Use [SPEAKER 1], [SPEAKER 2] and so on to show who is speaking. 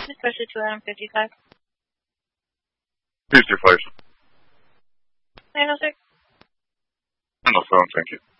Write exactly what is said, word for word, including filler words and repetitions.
[SPEAKER 1] especially two item fifty-five.
[SPEAKER 2] Please do, please.
[SPEAKER 1] I know, sir.
[SPEAKER 2] No, phone, thank you.